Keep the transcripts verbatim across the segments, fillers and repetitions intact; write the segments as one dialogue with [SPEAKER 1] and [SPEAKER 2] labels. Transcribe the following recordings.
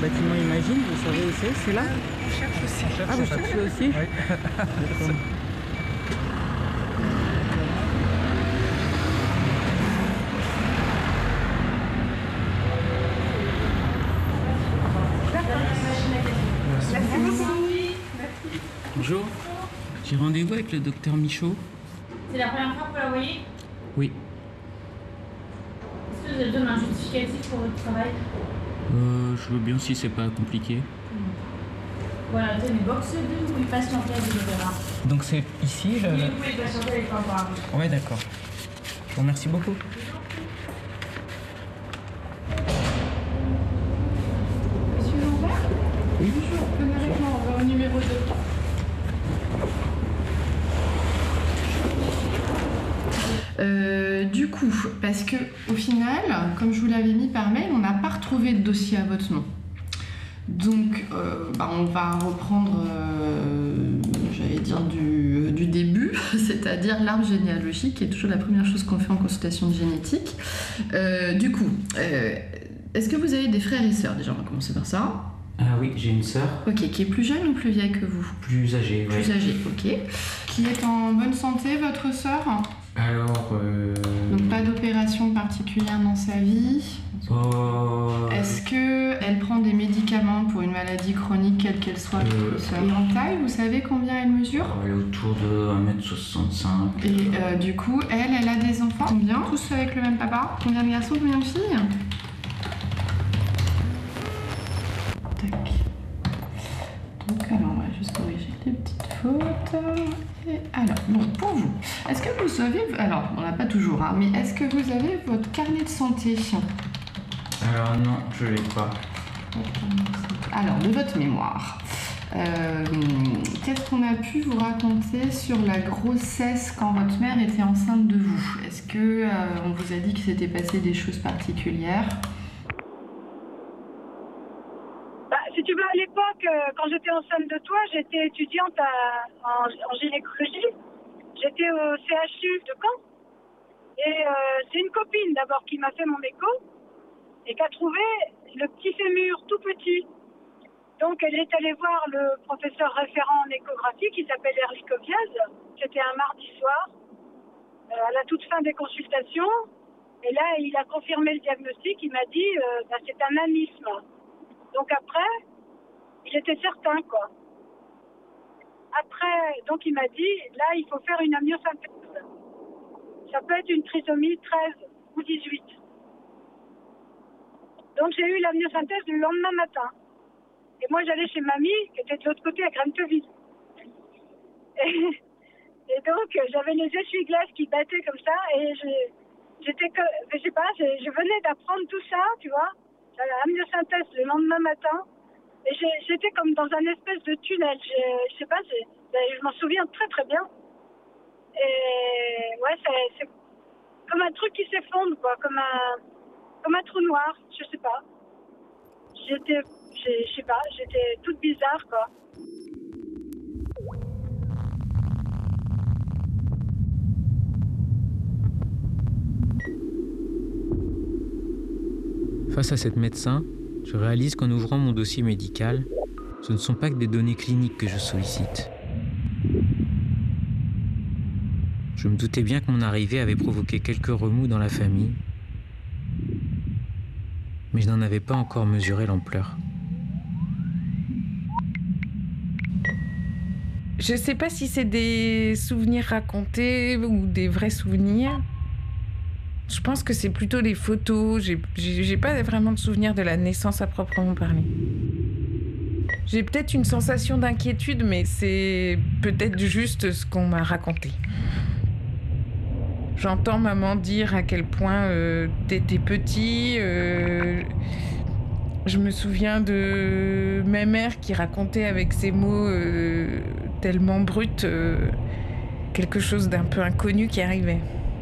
[SPEAKER 1] bâtiment Imagine, vous savez où c'est? C'est là?
[SPEAKER 2] On cherche aussi.
[SPEAKER 1] Ah, vous cherchez aussi?
[SPEAKER 2] Oui.
[SPEAKER 1] Merci beaucoup. Bonjour, j'ai rendez-vous avec le docteur Michaud.
[SPEAKER 3] C'est la première fois que vous la voyez?
[SPEAKER 1] Oui.
[SPEAKER 3] Est-ce que vous avez besoin d'un justificatif pour votre travail?
[SPEAKER 1] Euh, je veux bien si c'est pas compliqué.
[SPEAKER 3] Voilà, tenez, box deux, vous pouvez patienter, vous verra.
[SPEAKER 1] Donc c'est ici le...
[SPEAKER 3] Oui, vous pouvez patienter avec un par un.
[SPEAKER 1] Ouais, d'accord. Je vous remercie beaucoup.
[SPEAKER 4] Monsieur Lambert?
[SPEAKER 1] Oui.
[SPEAKER 4] Bonjour, venez avec moi, on va au numéro deux. Euh, du coup, parce que au final, comme je vous l'avais mis par mail, on n'a pas retrouvé de dossier à votre nom. Donc, euh, bah, on va reprendre, euh, j'allais dire, du, du début, c'est-à-dire l'arbre généalogique, qui est toujours la première chose qu'on fait en consultation de génétique. Euh, du coup, euh, est-ce que vous avez des frères et sœurs? Déjà, on va commencer par ça.
[SPEAKER 1] Ah oui, j'ai une sœur.
[SPEAKER 4] Ok, qui est plus jeune ou plus vieille que vous?
[SPEAKER 1] Plus âgée, ouais.
[SPEAKER 4] Plus âgée, ok. Qui est en bonne santé, votre sœur?
[SPEAKER 1] Alors, euh...
[SPEAKER 4] Donc pas d'opération particulière dans sa vie.
[SPEAKER 1] Oh...
[SPEAKER 4] Est-ce qu'elle prend des médicaments pour une maladie chronique, quelle qu'elle soit,
[SPEAKER 1] Euh,
[SPEAKER 4] votre sœur? Et en taille, vous savez combien elle mesure?
[SPEAKER 1] Elle est autour de un mètre soixante-cinq.
[SPEAKER 4] Et euh, du coup, elle, elle a des enfants? Combien? Tous avec le même papa? Combien de garçons, combien de filles? Tac. Donc alors, on va juste corriger les petites fautes. Et alors, bon, pour vous, est-ce que vous savez, alors, on l'a pas toujours, hein, mais est-ce que vous avez votre carnet de santé?
[SPEAKER 1] Alors non, je l'ai pas.
[SPEAKER 4] Alors, de votre mémoire, euh, qu'est-ce qu'on a pu vous raconter sur la grossesse quand votre mère était enceinte de vous? Est-ce que euh, on vous a dit qu'il s'était passé des choses particulières?
[SPEAKER 5] Bah, si tu veux, à l'époque, euh, quand j'étais enceinte de toi, j'étais étudiante à- en, en gynécologie. J'étais au C H U de Caen. Et euh, c'est une copine d'abord qui m'a fait mon écho et qui a trouvé le petit fémur tout petit. Donc elle est allée voir le professeur référent en échographie qui s'appelle Erlich Koviaz. C'était un mardi soir, euh, à la toute fin des consultations. Et là, il a confirmé le diagnostic. Il m'a dit euh, bah, c'est un anisme. Donc après, il était certain, quoi. Après, donc il m'a dit, là, il faut faire une amniosynthèse. Ça peut être une trisomie treize ou dix-huit. Donc j'ai eu l'amniosynthèse le lendemain matin. Et moi, j'allais chez mamie, qui était de l'autre côté à Granteville. Et, et donc, j'avais les essuie-glaces qui battaient comme ça, et j'ai, j'étais que, je sais pas, je, je venais d'apprendre tout ça, tu vois. J'avais l'amniosynthèse le lendemain matin, et j'ai, j'étais comme dans un espèce de tunnel. Je, je sais pas, c'est, je m'en souviens très très bien. Et ouais, c'est, c'est comme un truc qui s'effondre, quoi, comme un, comme un trou noir, je sais pas. J'étais, je sais pas, j'étais toute bizarre, quoi.
[SPEAKER 6] Face à cette médecin, je réalise qu'en ouvrant mon dossier médical, ce ne sont pas que des données cliniques que je sollicite. Je me doutais bien que mon arrivée avait provoqué quelques remous dans la famille, mais je n'en avais pas encore mesuré l'ampleur.
[SPEAKER 2] Je ne sais pas si c'est des souvenirs racontés ou des vrais souvenirs. Je pense que c'est plutôt les photos. J'ai, j'ai, j'ai pas vraiment de souvenir de la naissance à proprement parler. J'ai peut-être une sensation d'inquiétude, mais c'est peut-être juste ce qu'on m'a raconté. J'entends maman dire à quel point euh, t'étais petit. Euh, je me souviens de ma mère qui racontait avec ses mots euh, tellement bruts euh, quelque chose d'un peu inconnu qui arrivait.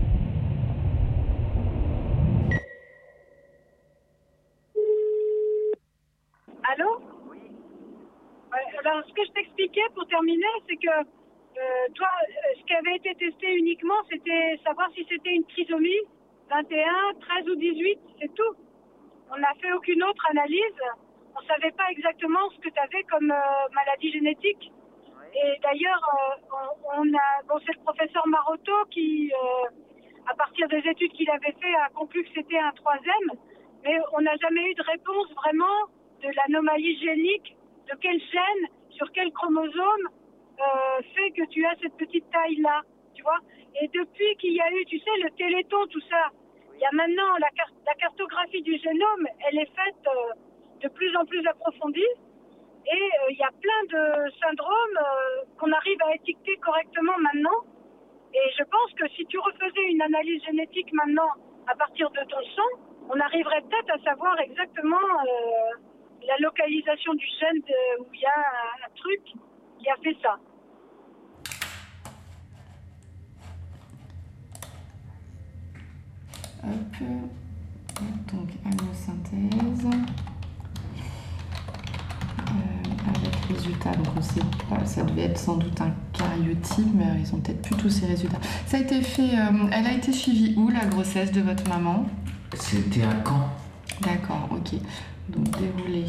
[SPEAKER 5] Allô? Oui. Ouais, alors, ce que je t'expliquais pour terminer, c'est que euh, toi, euh, ce qui avait été testé uniquement, c'était savoir si c'était une trisomie vingt et un, treize ou dix-huit, c'est tout. On n'a fait aucune autre analyse. On savait pas exactement ce que tu avais comme euh, maladie génétique. Et d'ailleurs, euh, on, on a, bon, c'est le professeur Maroto qui, euh, à partir des études qu'il avait fait, a conclu que c'était un troisième, mais on n'a jamais eu de réponse vraiment de l'anomalie génique, de quel gène, sur quel chromosome euh, fait que tu as cette petite taille-là, tu vois. Et depuis qu'il y a eu, tu sais, le téléthon, tout ça, il y a maintenant la, car- la cartographie du génome, elle est faite euh, de plus en plus approfondie. Et euh, il y a plein de syndromes euh, qu'on arrive à étiqueter correctement maintenant. Et je pense que si tu refaisais une analyse génétique maintenant à partir de ton sang, on arriverait peut-être à savoir exactement euh, la localisation du gène de, où il y a un, un truc qui a fait ça.
[SPEAKER 4] Hop. Donc, amniosynthèse. Euh, avec résultats, donc on sait pas, ça devait être sans doute un karyotype, mais ils ont peut-être plus tous ces résultats. Ça a été fait, euh, elle a été suivie où, la grossesse de votre maman?
[SPEAKER 1] C'était à Caen.
[SPEAKER 4] D'accord, ok. Donc déroulé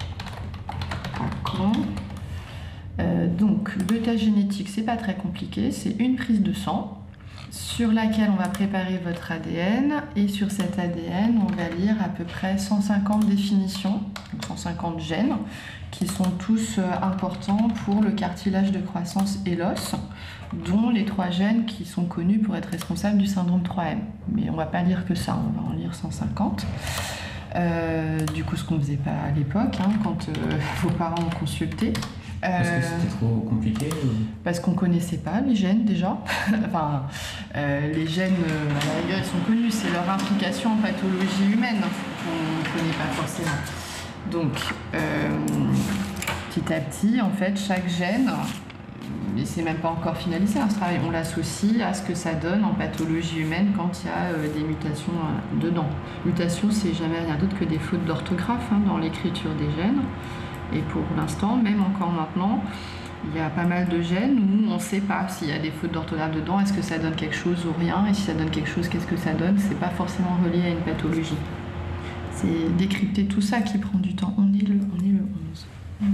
[SPEAKER 4] à Caen. Euh, donc le test génétique, c'est pas très compliqué, c'est une prise de sang sur laquelle on va préparer votre A D N, et sur cet A D N, on va lire à peu près cent cinquante définitions, donc cent cinquante gènes, qui sont tous importants pour le cartilage de croissance et l'os, dont les trois gènes qui sont connus pour être responsables du syndrome trois M. Mais on va pas lire que ça, on va en lire cent cinquante. Euh, du coup, ce qu'on faisait pas à l'époque, hein, quand euh, vos parents ont consulté.
[SPEAKER 1] Parce que
[SPEAKER 4] Euh,
[SPEAKER 1] c'était trop compliqué ou...
[SPEAKER 4] Parce qu'on connaissait pas les gènes déjà. Enfin, euh, les gènes, euh, à la rigueur, ils sont connus, c'est leur implication en pathologie humaine qu'on ne connaît pas forcément. Donc, euh, petit à petit, en fait, chaque gène, et c'est même pas encore finalisé hein, ce travail, on l'associe à ce que ça donne en pathologie humaine quand il y a euh, des mutations euh, dedans. Mutation, c'est jamais rien d'autre que des fautes d'orthographe hein, dans l'écriture des gènes. Et pour l'instant, même encore maintenant, il y a pas mal de gènes où on ne sait pas s'il y a des fautes d'orthographe dedans, est-ce que ça donne quelque chose ou rien, et si ça donne quelque chose, qu'est-ce que ça donne, c'est pas forcément relié à une pathologie. C'est décrypter tout ça qui prend du temps. On est le, on est le onze.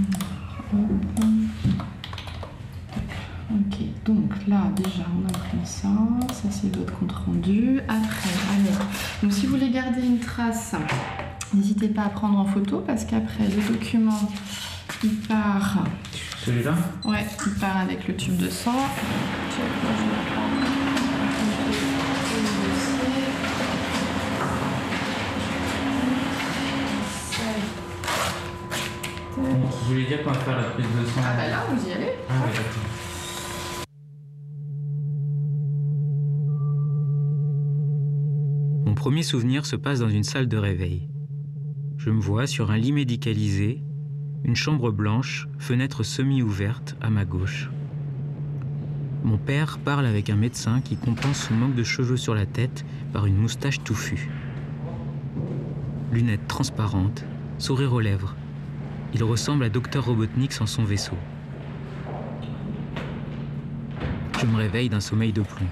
[SPEAKER 4] Ok, donc là déjà on a pris ça, ça c'est votre compte rendu. Après, alors, donc si vous voulez garder une trace, n'hésitez pas à prendre en photo parce qu'après le document il part.
[SPEAKER 1] Celui-là?
[SPEAKER 4] Ouais, il part avec le tube de sang. Check, moi, je vais prendre le dossier.
[SPEAKER 1] Vous voulez dire qu'on va faire la prise de sang?
[SPEAKER 4] Ah bah là, vous y allez.
[SPEAKER 1] Ah ouais, d'accord.
[SPEAKER 6] Mon premier souvenir se passe dans une salle de réveil. Je me vois sur un lit médicalisé, une chambre blanche, fenêtre semi-ouverte à ma gauche. Mon père parle avec un médecin qui compense son manque de cheveux sur la tête par une moustache touffue. Lunettes transparentes, sourire aux lèvres. Il ressemble à docteur Robotnik sans son vaisseau. Je me réveille d'un sommeil de plomb.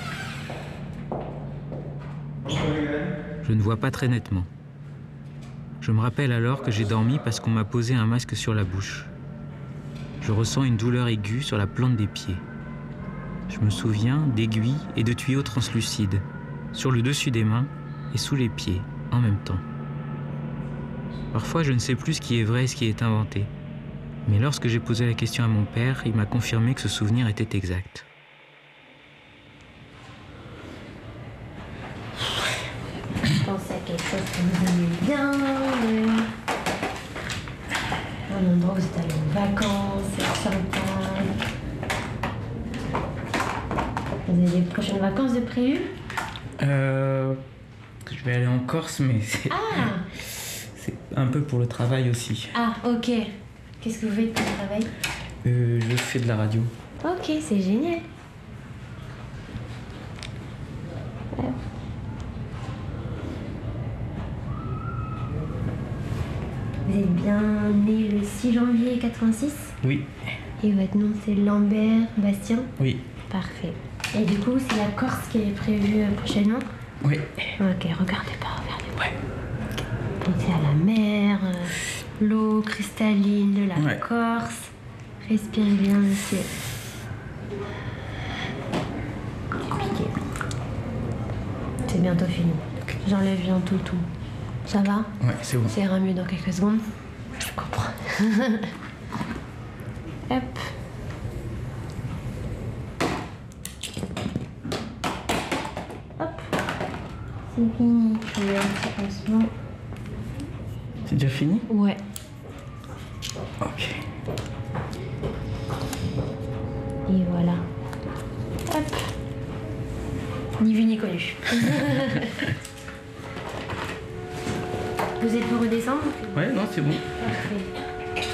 [SPEAKER 6] Je ne vois pas très nettement. Je me rappelle alors que j'ai dormi parce qu'on m'a posé un masque sur la bouche. Je ressens une douleur aiguë sur la plante des pieds. Je me souviens d'aiguilles et de tuyaux translucides, sur le dessus des mains et sous les pieds, en même temps. Parfois, je ne sais plus ce qui est vrai et ce qui est inventé. Mais lorsque j'ai posé la question à mon père, il m'a confirmé que ce souvenir était exact.
[SPEAKER 3] Je pensais à quelque chose que vous aimiez bien. Euh... Un endroit où vous êtes allé en vacances, c'est sympa. Vous avez des prochaines vacances de prévues?
[SPEAKER 1] Euh... Je vais aller en Corse, mais c'est...
[SPEAKER 3] Ah!
[SPEAKER 1] c'est un peu pour le travail aussi.
[SPEAKER 3] Ah, ok. Qu'est-ce que vous faites pour le travail?
[SPEAKER 1] Euh, je fais de la radio.
[SPEAKER 3] Ok, c'est génial. Ouais. Vous êtes bien né le six janvier quatre-vingt-six?
[SPEAKER 1] Oui.
[SPEAKER 3] Et votre nom c'est Lambert Bastien?
[SPEAKER 1] Oui.
[SPEAKER 3] Parfait. Et du coup, c'est la Corse qui est prévue euh, prochainement?
[SPEAKER 1] Oui.
[SPEAKER 3] Ok, regardez pas, regardez pas.
[SPEAKER 1] Ouais.
[SPEAKER 3] Pensez à la mer. euh, l'eau cristalline de la
[SPEAKER 1] Ouais.
[SPEAKER 3] Corse. Respirez bien, monsieur. C'est piqué. C'est bientôt fini. J'enlève bientôt tout. Ça va?
[SPEAKER 1] Ouais, c'est bon.
[SPEAKER 3] Ça ira mieux dans quelques secondes. Je comprends. Hop. Hop. C'est fini. Je mets un petit pansement.
[SPEAKER 1] C'est déjà fini?
[SPEAKER 3] Ouais.
[SPEAKER 1] Ok.
[SPEAKER 3] Et voilà. Hop. Ni vu ni connu. Vous êtes pour redescendre?
[SPEAKER 1] Ouais, non, c'est bon.
[SPEAKER 3] Parfait.